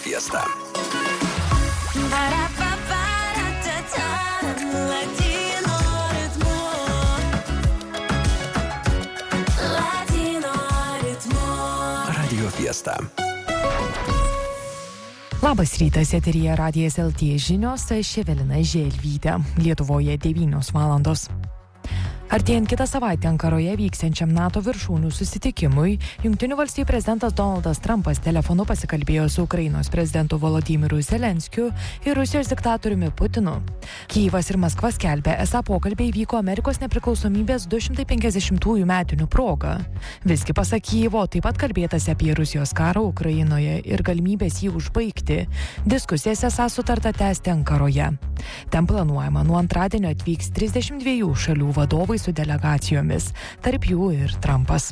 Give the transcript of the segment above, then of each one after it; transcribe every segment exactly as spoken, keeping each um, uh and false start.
Fiesta. Radio Fiesta. Labas rytas, eteryje Radijas L T žinios, aš Evelina Želvytė. Lietuvoje devynios valandos. Artėjant kitą savaitę Ankaroje vyksiančiam NATO viršūnių susitikimui, Jungtinių valstijų prezidentas Donaldas Trumpas telefonu pasikalbėjo su Ukrainos prezidentu Volodymyru Zelenskiu ir Rusijos diktatoriumi Putinu. Kyjivas ir Maskva skelbė, esą pokalbiai vyko Amerikos nepriklausomybės du šimtai penkiasdešimtųjų metinių proga. Visgi pasak Kyjivo, taip pat kalbėtasi apie Rusijos karą Ukrainoje ir galimybės jį užbaigti. Diskusijas esą sutarta tęsti Ankaroje. Ten planuojama nuo antradienio atvyks trisdešimt dviejų šalių vadovai su delegacijomis, tarp jų ir Trumpas.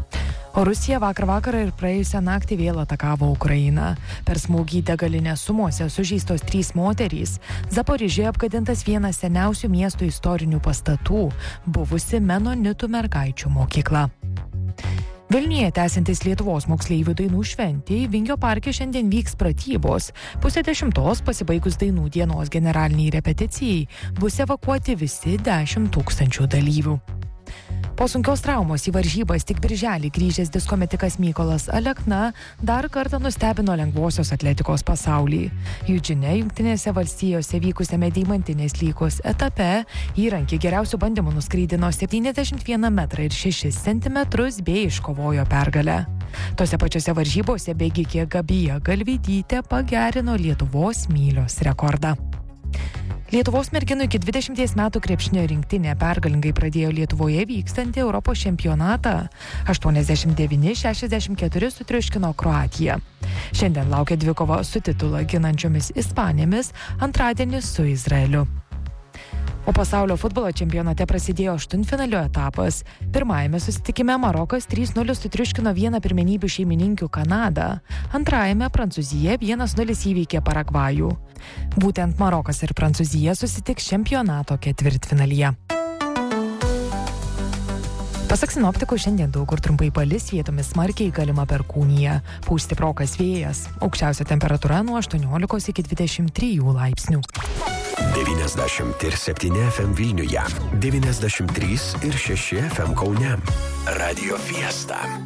O Rusija vakar vakarą ir praėjusią naktį vėl atakavo Ukrainą. Per smūgį degalinės sumose sužeistos trys moterys. Zaporižėje apgadintas vienas seniausių miestų istorinių pastatų, buvusi menonitų mergaičių mokykla. Vilniuje tęsiantis Lietuvos moksleivių dainų šventei, Vingio parke šiandien vyks pratybos. Pusė dešimtos pasibaigus dainų dienos generaliniai repeticijai bus evakuoti visi dešimt tūkstančių dalyvių. Po sunkios traumos į varžybas tik birželį grįžęs diskometikas Mykolas Alekna dar kartą nustebino lengvosios atletikos pasaulį. Eugene, Jungtinėse valstijose vykusiame deimantinės lygos etape įrankį geriausių bandymų nuskraidino septyniasdešimt vieną metrą ir šešis centimetrus bei iškovojo pergalę. Tose pačiose varžybose bėgikė Gabija Galvydytė pagerino Lietuvos mylios rekordą. Lietuvos merginų iki dvidešimties metų krepšinio rinktinė pergalingai pradėjo Lietuvoje vykstantį Europos čempionatą. aštuoniasdešimt devyni šešiasdešimt keturi sutriuškino Kroatiją. Šiandien laukia dvikova su titulą ginančiomis Ispanėmis, antradienį su Izraeliu. O pasaulio futbolo čempionate prasidėjo aštuntfinalio etapas. Pirmajame susitikime Marokas trys nulis sutriuškino vieną pirmenybių šeimininkių Kanadą. Antrajame Prancūzija vienas nulis įveikė Paragvajų. Būtent Marokas ir Prancūzija susitiks čempionato ketvirtfinalyje. Pasak sinoptikų, šiandien daug kur trumpai palis, vietomis smarkiai galima perkūnija. Pūs stiprokas vėjas. Aukščiausia temperatūra nuo aštuoniolikos iki dvidešimt trijų laipsnių. devyniasdešimt septyni F M Vilniuje, devyniasdešimt trys ir šeši F M Kaune. Radio Fiesta.